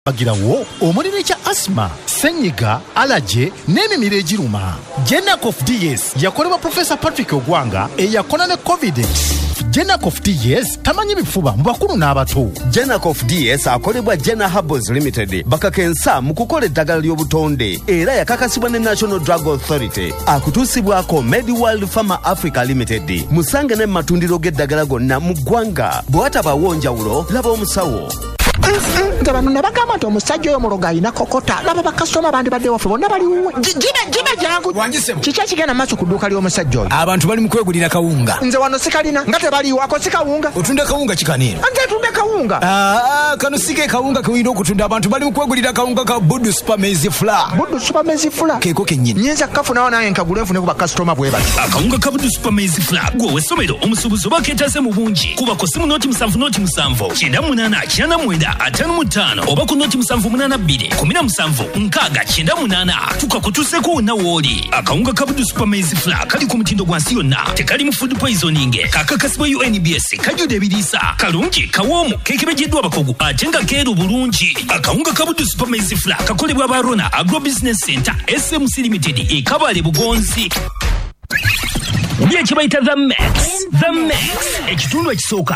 bagirawo omuliro kya asma, senyiga, allergy n'emimiro egiruma. Genacof DS yakolebwa Professor Patrick Ogwanga eyakona ne COVID. Genacof DS tamanyi bifuba mu bakulu n'abato. Genacof DS akolebwa Gena Herbals Limited bakakensa mu kukola eddagala ly'obutonde era yakakasibwa ne National Drug Authority. Akutuusibwako MediWorld Pharma Africa Limited. Musange ne matundiro g'eddagala gonna mu ggwanga. Bw'atabaawo njawulo laba omusawo. Nga bano ne bagamba nti omusajja oyo muloga alina kokota. Laba bakasitoma bandi badde waffe bonna baliwo. Jibe jangu. Kiki ekigenda maaso ku dduuka ly'omusajja oyo? Abantu bali mu kwegulira kawunga. Nze wano sikalina nga tebaliwo ako si kawunga. Otunda kawunga kikaniino? Nze ntunda kawunga. Kano si ke kawunga ke oyina okutunda. Abantu bali mu kwegulira kawunga ka Buddu Super Maize Flour. Buddu Super Maize Flour? Keeko kennyini. Nyinza kafunawo naye nkagule nfune ku bakasitoma bwe bati. Akawunga ka Buddu Super Maize Flour gwe w'essomero omusuubuzi oba keetaase mu bungi. Kuba ku ssimu nooti 7 98 89 55 oba ku nooti 782 17 698 tukakutuuseko wonna w'oli. Akawunga ka Buddu Super Maize Flour kali ku mutindo gwa nsi yonna, tekali mu food poisoning, kakakasibwa UNBS, kajjudde ebiriisa, kalungi, kawoomu, keekebejeddwa abakugu ate nga keeru bulungi. Akawunga ka Buddu Super Maize Flour kakolebwa Barona Agro Business Center SMC Limited e Kabale Bugonzi. Bye bayita The Max ekitundu ekisooka.